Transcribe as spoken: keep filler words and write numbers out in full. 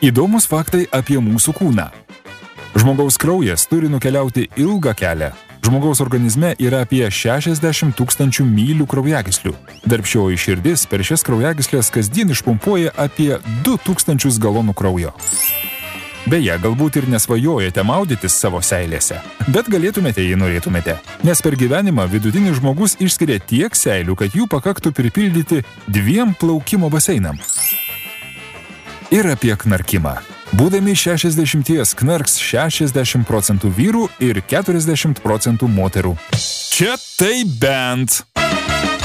Įdomus faktai apie mūsų kūną. Žmogaus kraujas turi nukeliauti ilgą kelią. Žmogaus organizme yra apie šešiasdešimt tūkstančių mylių kraujagyslių. Darbščioji širdis per šias kraujagyslės kasdien išpumpuoja apie du tūkstančius galonų kraujo. Beje, galbūt ir nesvajojate maudytis savo seilėse, bet galėtumėte, jei norėtumėte, nes per gyvenimą vidutinis žmogus išskiria tiek seilių, kad jų pakaktų pripildyti dviem plaukimo baseinam. Ir apie knarkimą. Būdami šešiasdešimties knarks šešiasdešimt procentų vyrų ir keturiasdešimt procentų moterų. Čia tai bent.